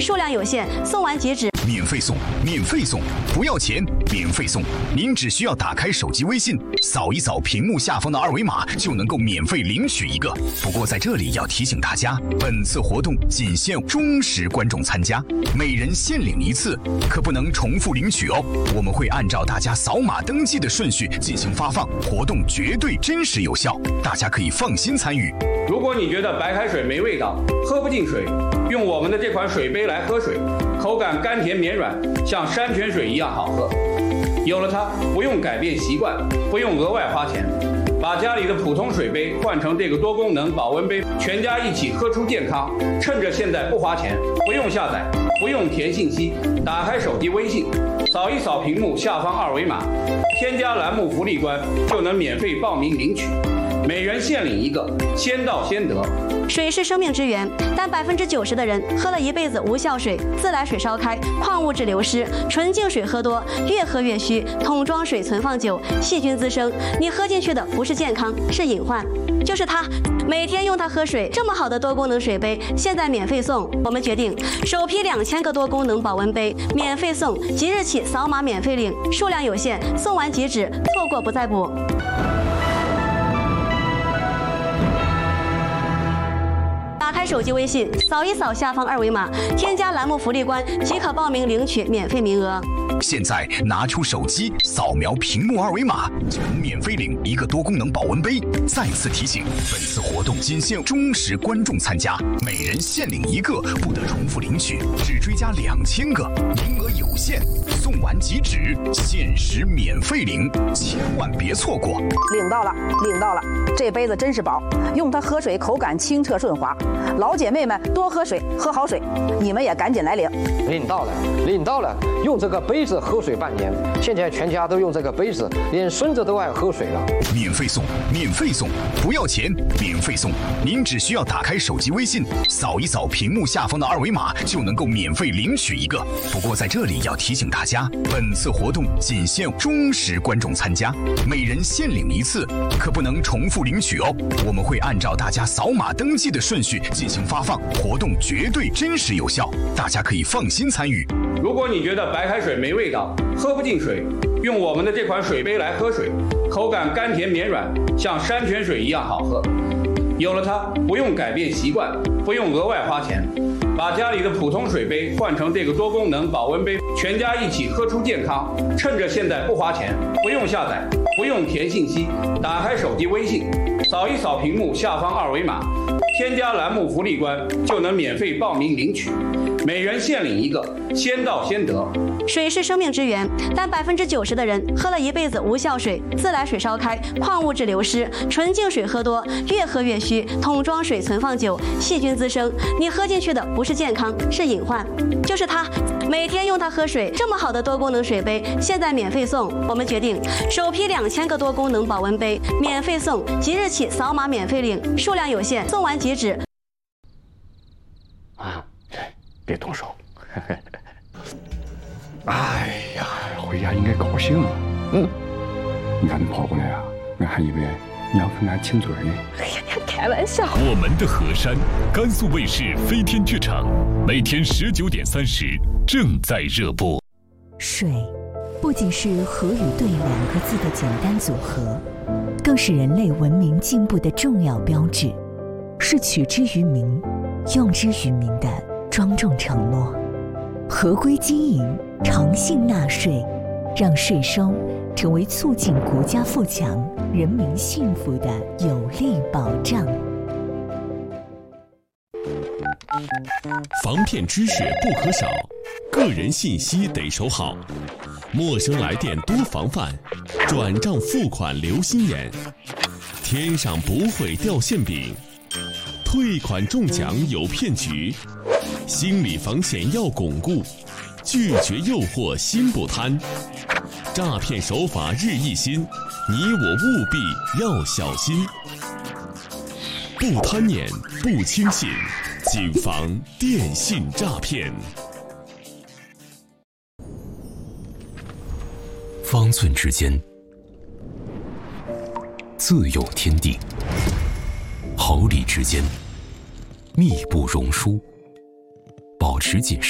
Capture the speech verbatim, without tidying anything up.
数量有限，送完即止。 免费送，免费送，不要钱，免费送。您只需要打开手机微信，扫一扫屏幕下方的二维码，就能够免费领取一个。不过在这里要提醒大家，本次活动仅限忠实观众参加，每人限领一次，可不能重复领取哦。我们会按照大家扫码登记的顺序进行发放，活动绝对真实有效，大家可以放心参与。 如果你觉得白开水没味道，喝不进水，用我们的这款水杯来喝水，口感甘甜绵软，像山泉水一样好喝。有了它，不用改变习惯，不用额外花钱，把家里的普通水杯换成这个多功能保温杯，全家一起喝出健康。趁着现在不花钱，不用下载，不用填信息，打开手机微信，扫一扫屏幕下方二维码，添加栏目福利官，就能免费报名领取。每人限领一个，先到先得。 水是生命之源，但百分之九十的人喝了一辈子无效水，自来水烧开，矿物质流失，纯净水喝多，越喝越虚，桶装水存放久，细菌滋生。你喝进去的不是健康，是隐患。就是它，每天用它喝水，这么好的多功能水杯，现在免费送。我们决定首批两千个多功能保温杯免费送，即日起扫码免费领，数量有限，送完即止，错过不再补。打开手机微信，扫一扫下方二维码，添加栏目福利官即可报名领取免费名额。 现在拿出手机，扫描屏幕二维码，就能免费领一个多功能保温杯。再次提醒，本次活动仅限忠实观众参加，每人限领一个，不得重复领取，只追加两千个，名额有限，送完即止，限时免费领，千万别错过。 领到了，领到了，这杯子真是宝，用它喝水口感清澈顺滑。老姐妹们多喝水，喝好水，你们也赶紧来领。 领到了，领到了，用这个杯子喝水半年，现在全家都用这个杯子，连孙子都爱喝水了。 免费送，免费送，不要钱，免费送。您只需要打开手机微信，扫一扫屏幕下方的二维码，就能够免费领取一个。不过在这里要提醒大家，本次活动仅限忠实观众参加，每人限领一次，可不能重复领取哦。我们会按照大家扫码登记的顺序进行发放，活动绝对真实有效，大家可以放心参与。 如果你觉得白开水没味道，喝不进水，用我们的这款水杯来喝水，口感甘甜绵软，像山泉水一样好喝。有了它，不用改变习惯，不用额外花钱，把家里的普通水杯换成这个多功能保温杯，全家一起喝出健康。趁着现在不花钱，不用下载，不用填信息，打开手机微信，扫一扫屏幕下方二维码，添加栏目福利官，就能免费报名领取。每人限领一个，先到先得。 水是生命之源，但百分之九十的人喝了一辈子无效水，自来水烧开，矿物质流失，纯净水喝多，越喝越虚，桶装水存放久，细菌滋生。你喝进去的不是健康，是隐患。就是它，每天用它喝水，这么好的多功能水杯，现在免费送。我们决定首批两千个多功能保温杯免费送，即日起扫码免费领，数量有限，送完即止。 啊，别动手。哎呀，回家应该高兴了。嗯，你看你跑过来啊，我还以为你要跟俺亲嘴呢。 哎呀，开玩笑。 我们的河山，甘肃卫视飞天剧场，每天十九点三十正在热播。 水，不仅是河与对两个字的简单组合，更是人类文明进步的重要标志，是取之于民、用之于民的庄重承诺。合规经营，诚信纳税，让税收成为促进国家富强、人民幸福的有力保障。 防骗知识不可少，个人信息得守好，陌生来电多防范，转账付款留心眼，天上不会掉馅饼，退款中奖有骗局，心理防线要巩固，拒绝诱惑心不贪，诈骗手法日益新，你我务必要小心，不贪念不轻信，谨防电信诈骗。 方寸之间自有天地，毫厘之间密不容疏。保持谨慎，